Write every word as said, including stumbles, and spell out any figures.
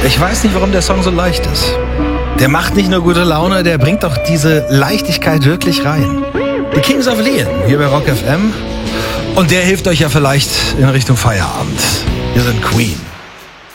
Ich weiß nicht, warum der Song so leicht ist. Der macht nicht nur gute Laune, der bringt doch diese Leichtigkeit wirklich rein. Die Kings of Leon, hier bei Rock F M. Und der hilft euch ja vielleicht in Richtung Feierabend. Wir sind Queen.